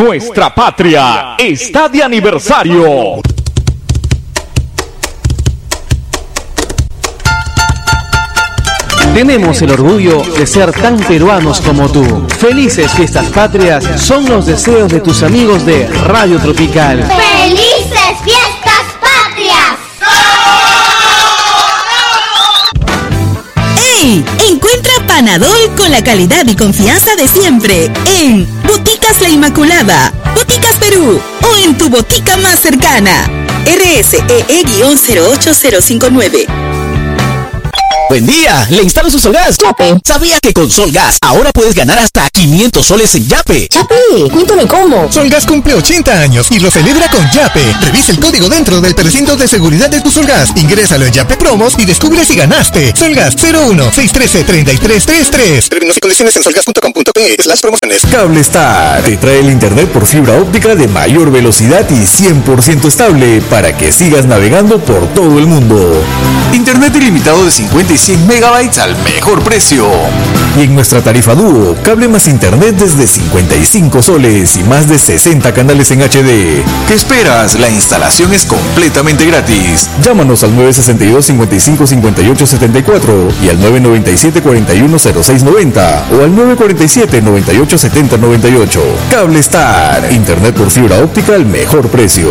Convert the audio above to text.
Nuestra patria está de aniversario. Tenemos el orgullo de ser tan peruanos como tú. Felices fiestas patrias son los deseos de tus amigos de Radio Tropical. ¡Felices fiestas patrias! ¡Ey! Encuentra Panadol con la calidad y confianza de siempre en Boticas La Inmaculada, Boticas Perú o en tu botica más cercana. RSEE-08059. Buen día, le instalo su Solgas. Yape. ¿Sabía que con Solgas ahora puedes ganar hasta 500 soles en Yape? Yape, cuéntame cómo. Solgas cumple 80 años y lo celebra con Yape. Revisa el código dentro del precinto de seguridad de tu Solgas. Ingrésalo en Yape Promos y descubre si ganaste. Solgas 01-613-3333. Términos y condiciones en solgas.com.pe/promociones. Cablestar te trae el internet por fibra óptica de mayor velocidad y 100% estable para que sigas navegando por todo el mundo. Internet ilimitado de 50 y 100 megabytes al mejor precio. Y en nuestra tarifa dúo, cable más internet desde 55 soles y más de 60 canales en HD. ¿Qué esperas? La instalación es completamente gratis. Llámanos al 962-55-58-74 y al 997-410690 o al 947-987098. Cablestar, internet por fibra óptica al mejor precio.